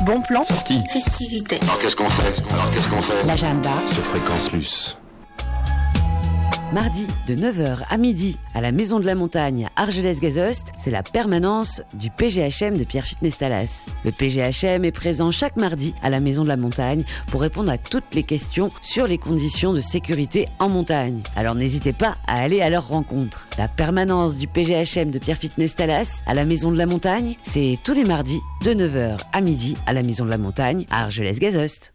Bon plan. Sortie. Festivité. Alors qu'est-ce qu'on fait L'agenda. Sur Fréquence Luce. Mardi, de 9h à midi, à la Maison de la Montagne à Argelès-Gazost, c'est la permanence du PGHM de Pierre Fitness-Talas. Le PGHM est présent chaque mardi à la Maison de la Montagne pour répondre à toutes les questions sur les conditions de sécurité en montagne. Alors n'hésitez pas à aller à leur rencontre. La permanence du PGHM de Pierre Fitness-Talas à la Maison de la Montagne, c'est tous les mardis, de 9h à midi, à la Maison de la Montagne à Argelès-Gazost.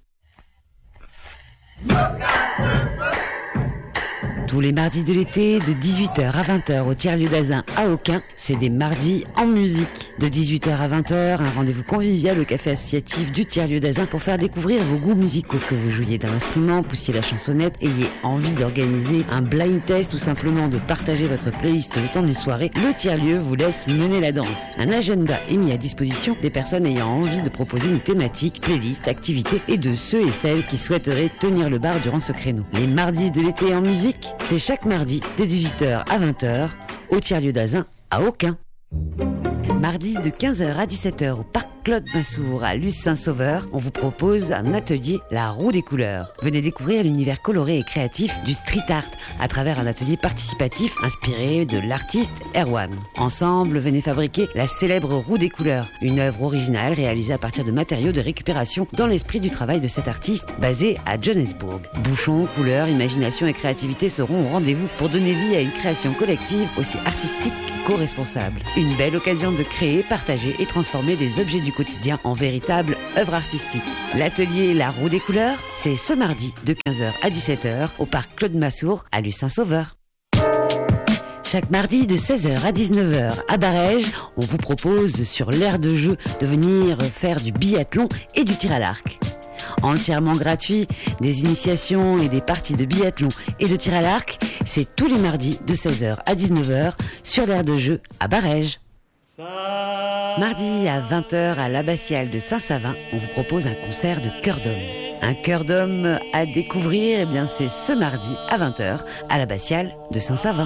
Tous les mardis de l'été, de 18h à 20h au tiers-lieu d'Azun à Aucun, c'est des mardis en musique. De 18h à 20h, un rendez-vous convivial au café associatif du tiers-lieu d'Azun pour faire découvrir vos goûts musicaux. Que vous jouiez d'un instrument, poussiez la chansonnette, ayez envie d'organiser un blind test ou simplement de partager votre playlist le temps d'une soirée, le tiers-lieu vous laisse mener la danse. Un agenda est mis à disposition des personnes ayant envie de proposer une thématique, playlist, activité et de ceux et celles qui souhaiteraient tenir le bar durant ce créneau. Les mardis de l'été en musique, c'est chaque mardi, dès 18h à 20h, au tiers-lieu d'Azun, à Aucun. Mardi, de 15h à 17h, au parc Claude Massour, à Luce-Saint-Sauveur, on vous propose un atelier La Roue des Couleurs. Venez découvrir l'univers coloré et créatif du street art à travers un atelier participatif inspiré de l'artiste Erwan. Ensemble, venez fabriquer la célèbre Roue des Couleurs, une œuvre originale réalisée à partir de matériaux de récupération dans l'esprit du travail de cet artiste basé à Johannesburg. Bouchons, couleurs, imagination et créativité seront au rendez-vous pour donner vie à une création collective aussi artistique qu'éco-responsable. Une belle occasion de créer, partager et transformer des objets du quotidien en véritables œuvres artistiques. L'atelier La Roue des Couleurs, c'est ce mardi de 15h à 17h au parc Claude Massour à Luce-Saint-Sauveur. Chaque mardi de 16h à 19h à Barège, on vous propose sur l'aire de jeu de venir faire du biathlon et du tir à l'arc. Entièrement gratuit, des initiations et des parties de biathlon et de tir à l'arc, c'est tous les mardis de 16h à 19h sur l'aire de jeu à Barège. Mardi à 20h à l'Abbatiale de Saint-Savin, on vous propose un concert de chœur d'homme. Un chœur d'homme à découvrir, eh bien c'est ce mardi à 20h à l'Abbatiale de Saint-Savin.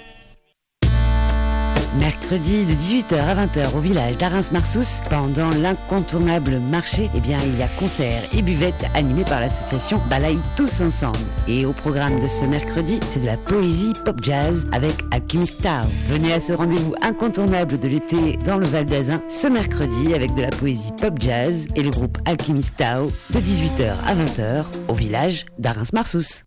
Mercredi de 18h à 20h au village d'Arins-Marsous, pendant l'incontournable marché, eh bien il y a concert et buvette animés par l'association Balaye Tous Ensemble. Et au programme de ce mercredi, c'est de la poésie pop-jazz avec Alchemist Tao. Venez à ce rendez-vous incontournable de l'été dans le Val d'Azun ce mercredi avec de la poésie pop-jazz et le groupe Alchemist Tao de 18h à 20h au village d'Arins-Marsous.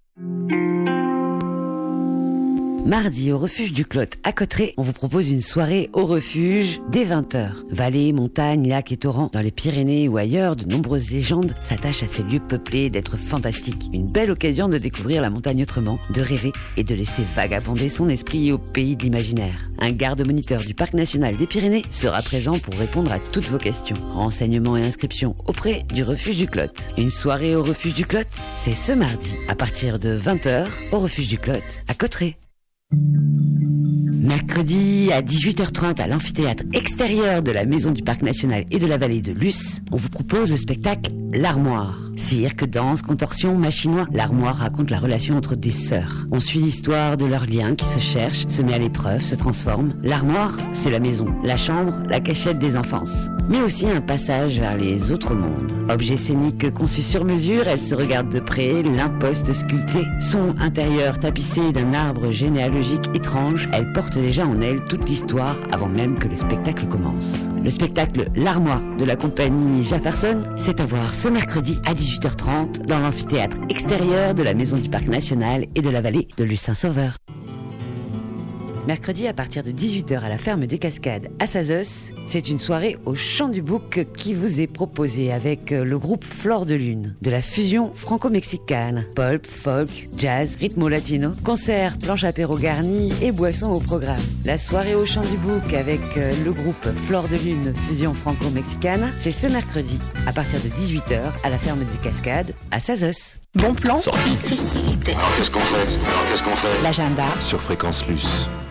Mardi, au refuge du Clot à Cotterêts, on vous propose une soirée au refuge dès 20h. Vallées, montagnes, lacs et torrents, dans les Pyrénées ou ailleurs, de nombreuses légendes s'attachent à ces lieux peuplés d'êtres fantastiques. Une belle occasion de découvrir la montagne autrement, de rêver et de laisser vagabonder son esprit au pays de l'imaginaire. Un garde-moniteur du Parc National des Pyrénées sera présent pour répondre à toutes vos questions. Renseignements et inscriptions auprès du refuge du Clot. Une soirée au refuge du Clot, c'est ce mardi, à partir de 20h, au refuge du Clot à Cotterêts. Mercredi à 18h30 à l'amphithéâtre extérieur de la Maison du Parc National et de la Vallée de Luce, on vous propose le spectacle L'Armoire. Cirque, danse, contorsion, machinois, l'Armoire raconte la relation entre des sœurs. On suit l'histoire de leur lien qui se cherche, se met à l'épreuve, se transforme. L'Armoire, c'est la maison, la chambre, la cachette des enfances. Mais aussi un passage vers les autres mondes. Objet scénique conçu sur mesure, elle se regarde de près, l'imposte sculpté. Son intérieur tapissé d'un arbre généalogique étrange, elle porte déjà en elle toute l'histoire avant même que le spectacle commence. Le spectacle L'Armoire de la compagnie Jefferson, c'est à voir ce mercredi à 18h30 dans l'amphithéâtre extérieur de la Maison du Parc National et de la Vallée de Luce-Saint-Sauveur. Mercredi à partir de 18h à la ferme des Cascades à Sazos, c'est une soirée au Chant du Bouc qui vous est proposée avec le groupe Flore de Lune, de la fusion franco-mexicaine, pulp, folk, jazz, rythmo latino, concert, planche apéro garni et boissons au programme. La soirée au Chant du Bouc avec le groupe Flore de Lune, fusion franco-mexicaine, c'est ce mercredi à partir de 18h à la ferme des Cascades à Sazos. Bon plan. Sortie. Festivité. Alors qu'est-ce qu'on fait L'agenda. Sur Fréquence Luce.